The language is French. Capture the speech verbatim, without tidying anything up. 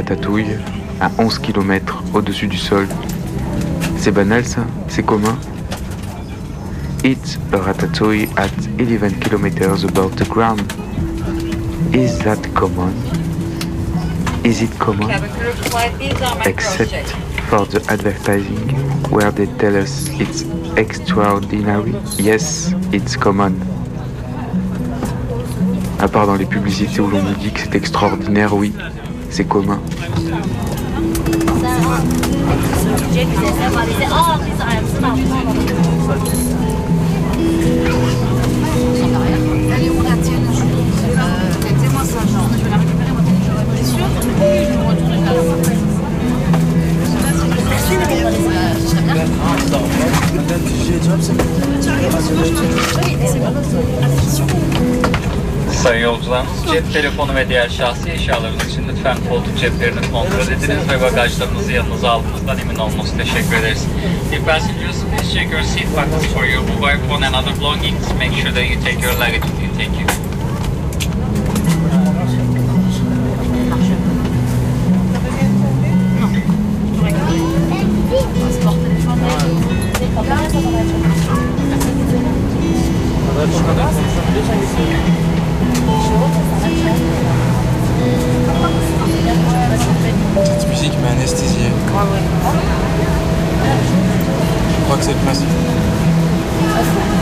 Ratatouille à onze kilomètres au-dessus du sol. C'est banal ça? C'est commun? Eat a ratatouille at eleven kilometers above the ground. Is that common? Is it common? Except for the advertising where they tell us it's extraordinary. Yes, it's common. À part dans les publicités où l'on nous dit que c'est extraordinaire, oui, c'est commun. Sayın yolcularımız, cep telefonu ve diğer şahsi eşyalarınız için lütfen koltuk ceplerini kontrol ediniz ve bagajlarınızı yanınıza aldığınızdan emin olmanızı teşekkür ederiz. Dear passengers, please check your seat pockets for your mobile phone and other belongings. Make sure that you take your luggage with you. Thank you. Cette musique m'a anesthésié. Je crois que c'est le principe.